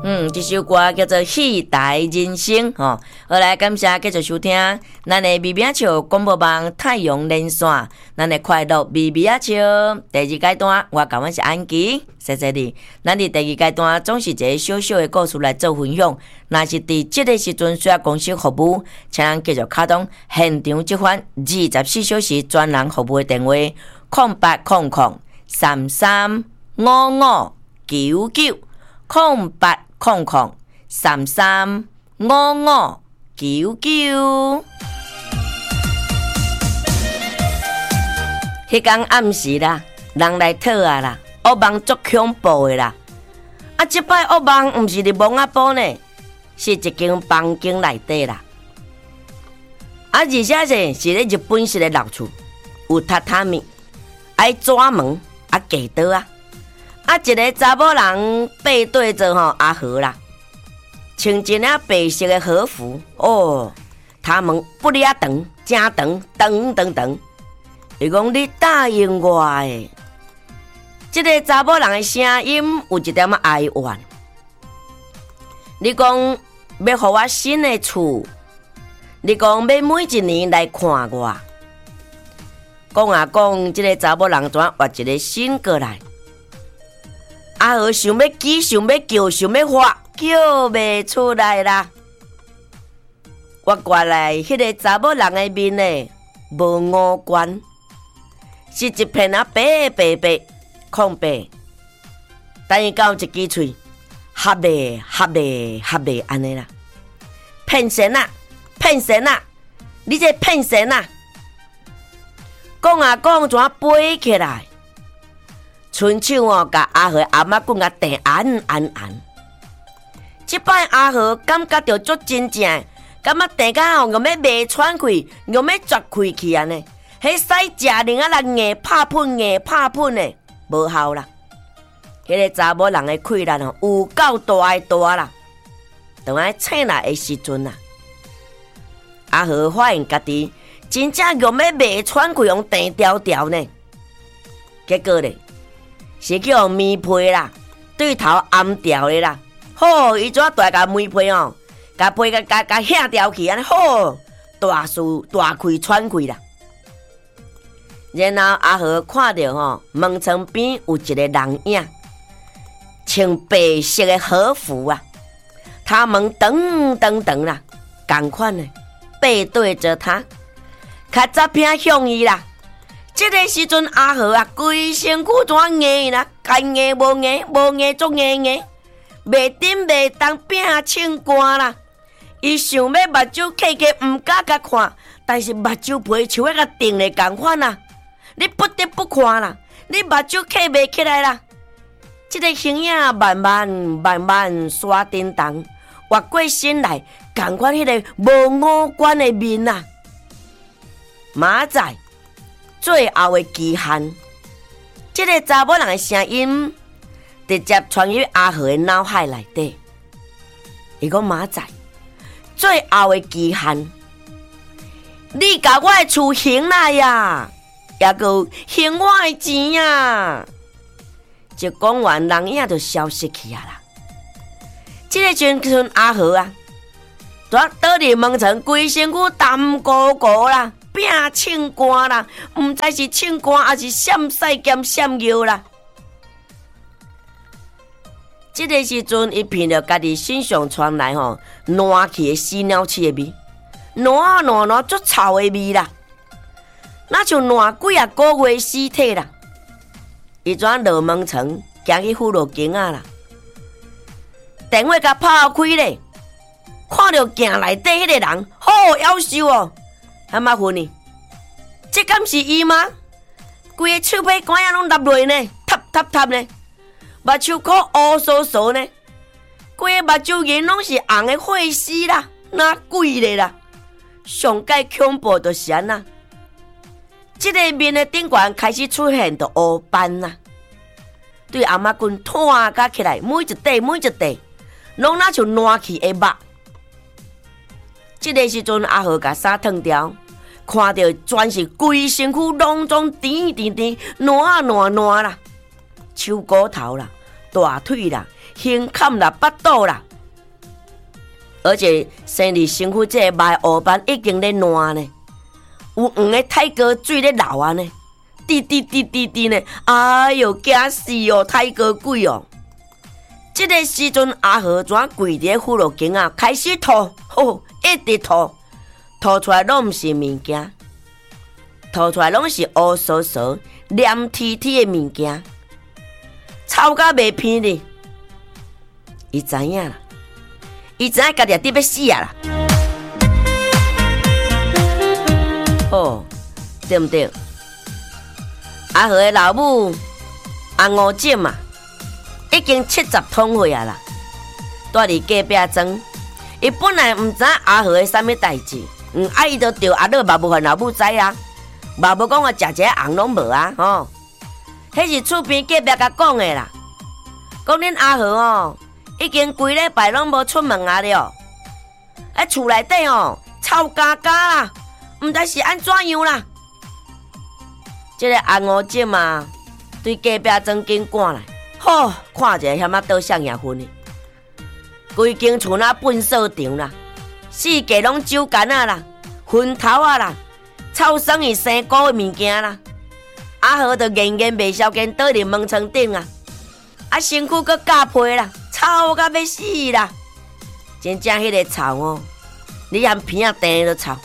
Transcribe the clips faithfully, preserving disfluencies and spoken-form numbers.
嗯，这首歌叫做《戏台人生》吼。好来，感谢继续收听咱的微微笑广播网太阳连线，咱的快乐微微笑第二阶段，我感恩是安琪，谢谢你。咱伫第二阶段总是一个小小的故事来做分享。若是伫这个时阵需要公司服务，请咱继续卡通现场这款二十四小时专人服务的电话：空八空空三三五五九九空八。空空三三五五九九，迄天暗时啦，人来讨啊啦，恶梦足恐怖的啦。啊，即摆恶梦毋是伫蒙仔堡呢，是一间房间内底啦。啊，而且是是咧日本式的老厝，有榻榻米，爱纸门啊，架刀啊。啊，一个查某人背对着吼阿和啦，穿一领白色的和服哦，他们不哩啊长，真长，长长长。伊讲你答应我诶，这个查某人的声音有一点仔哀怨。你讲要互我新的厝，你讲要每一年来看我，讲啊讲，这个查某人怎挖一个心过来？阿和想要叫，想要叫，想要发，叫袂出来啦。我过来，迄个查某人的面呢，无五官，是一片啊白白白空白，等伊到一支喙，合咧合咧合咧安尼啦。骗神啊，骗神啊！你这骗神啊！讲啊讲，怎飞起来？伸手哦，甲阿和阿妈棍甲电按按按。即摆阿和感觉到足真正，感觉电甲哦，用要卖喘气，用要绝开去安尼。迄使食零啊来硬拍喷硬拍喷的，无效啦。迄个查某人的气力哦，有够大大啦。当爱醒来的时阵啊，阿和发现家己真正用要卖喘气，用电条条呢。结果咧。是叫用棉被啦，对头暗掉的啦。好，伊怎大甲棉被哦，甲被甲甲甲掀掉去安尼，好，大树大开喘气啦。然后阿和看到吼，门窗边有一个人影，穿白色的和服啊，他们等等等啦，同款的背对着他，较早偏向伊啦。这个时阵，阿和啊，规身躯怎硬啦？干硬无硬，无硬足硬硬，袂顶袂动，拼青瓜啦。伊想要目睭开开，毋敢甲看，但是目睭皮像迄个定咧共款啦。你不得不看啦，你目睭开袂起来啦。这个形影慢慢慢慢刷叮当，越过心来，共款迄个无五官的面啊，马仔。最后的期限，这个查某人的声音直接传入阿和的脑海内底。伊讲马仔，最后的期限，你甲我的厝还来呀，也个还我的钱呀。一讲完，人影就消失去啊啦。这个时阵阿和啊，蹛倒伫门床，规身躯淡糊糊啦。拼唱歌啦，毋知是唱歌还是闪屎兼闪药啦。这个时阵，伊闻着家己身上传来吼烂去的死鸟鼠的味，烂烂烂足臭的味啦，那像烂几啊个月尸体啦。伊怎落门床，行去妇罗间啊啦，电话甲拍开咧，看到镜内底迄个人，好夭寿哦！还麻烦呢，这敢是伊吗？规个手臂管啊拢落落呢，塌塌塌呢，目睭壳乌酥酥呢，规个目睭眼拢是红的血丝啦，哪鬼咧啦！上界恐怖就是安那，这个面的顶悬开始出现着乌斑啦，对阿妈棍拖甲起来，每一块每一块，拢那像烂去的肉。这个时阵，阿和甲衫脱掉，看到全是规身躯拢总甜甜甜、烂烂烂啦，手骨头啦、大腿啦， 胸坎啦、腹肚啦，而且生理身躯这个脉黑斑已经咧烂呢，有黄的太哥水咧流啊呢，滴滴滴滴滴呢，哎哟，惊死哦，太哥鬼哦！这个时阵，阿和怎跪伫妇路间啊，开始吐，吼，一直吐，吐出来拢毋是物件，吐出来拢是乌糟糟、黏贴贴的物件，臭甲袂偏哩。伊知影啦，伊知影家己伫要死啊啦，哦，对毋对？阿和的老母阿五姐嘛。已经七十通岁啊啦，住伫隔壁庄。伊本来毋知阿和的啥物代志，嗯，啊伊就着阿乐嘛无互老母知啦，嘛无讲我食一个红拢无啊，吼。迄是厝边隔壁甲讲的啦，讲恁阿和哦，已经规礼拜拢无出门啊了，啊厝内底哦臭嘎嘎啦，毋知是安怎样啦。这个阿五姐嘛，对隔壁庄紧赶来。吼，看一下险啊倒啥牙昏的，规间厝那粪扫场啦，四界拢酒干啊啦，熏头啊啦，臭酸伊生菇的物件啦，阿和就严严袂消间倒伫门床顶啊，啊身躯阁夹皮啦，臭甲要死啦，真正迄个臭哦，你含鼻啊顶都臭。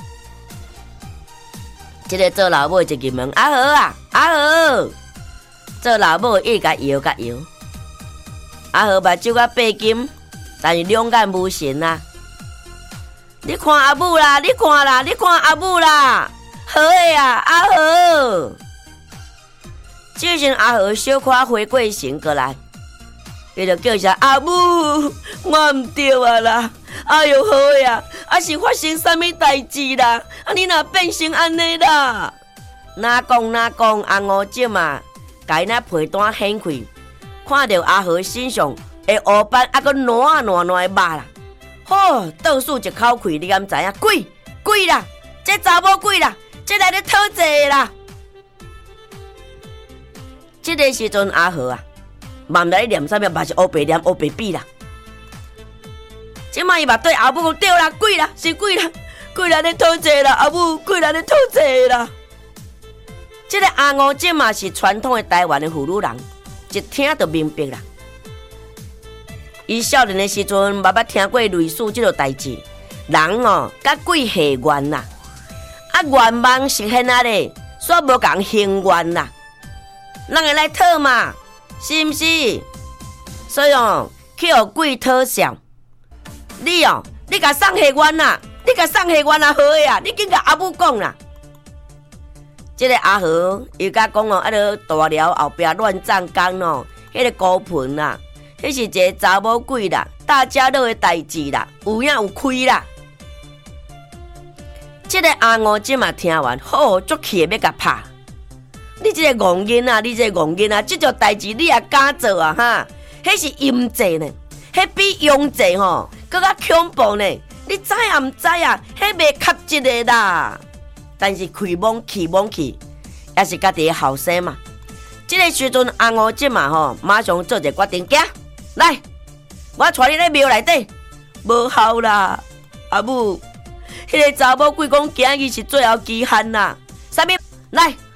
这个做老母就入门，阿和啊，阿和。做老母伊甲摇甲摇，阿和目睭甲白金，但是两眼无神啊！你看阿母啦，你看啦，你看阿母啦，好诶啊，阿和！这阵阿和小可回过神过来，伊就叫一声阿母，我毋对啊啦！哎哟好诶啊，啊是发生啥物代志啦？啊你若变成安尼啦？哪讲哪讲，阿五姐嘛！甲伊那被单掀开，看到阿和身上的黑斑，还佫烂烂烂的肉啦，吼，倒数一口气，你敢知影？鬼鬼啦，这查某鬼啦，这来咧讨债啦！这个时阵阿和啊，嘛毋知伊念啥物，嘛是黑白念黑白比啦。即摆伊嘛对阿母讲对啦，鬼啦，是鬼啦，鬼来咧讨债啦，阿母鬼来咧讨债啦。这个阿五姐嘛是传统的台湾的妇女人，一听就明白啦。伊少年的时阵，捌捌听过类似这个代志，人哦，甲鬼下愿啦，啊愿望实现啊咧，煞无共行愿啦，人会来讨嘛，是毋是？所以哦，去互鬼讨笑。你哦，你甲送下愿啦，你甲送下愿啊，好诶啊，你紧甲阿母讲啦。这个阿和伊甲讲哦，啊，个大寮后壁乱葬岗哦，迄个高盆啦，迄是一个查某鬼啦，大家乐的代志啦，有影有开啦。这个阿五姐嘛听完，好足气要甲拍。你这个戆囡仔，你这个戆囡仔，这种代志你也敢做啊哈？迄是阴罪呢，迄比阳罪吼更加恐怖呢。你知啊毋知啊？迄袂吸一个啦。但是开懵气懵气，也是家己的后生嘛。这个时阵，阿五姐嘛吼，马上做一个决定，行来，我带你来庙内底，无效啦，阿母，迄、那个查某鬼讲今日是最后期限啦，啥物来？